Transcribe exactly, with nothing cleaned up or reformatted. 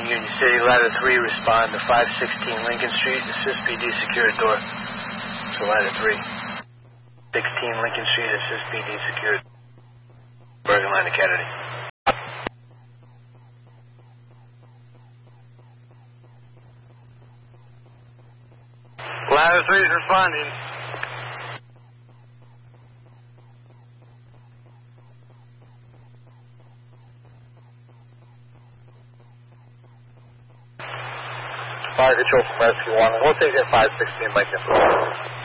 Union City, ladder three, respond to five sixteen Lincoln Street, assist P D secured door. So ladder three. sixteen Lincoln Street, assist P D secured. Bergen Line to Kennedy. Ladder three is responding. Fire control from Rescue one. We'll take it five sixteen Lincoln.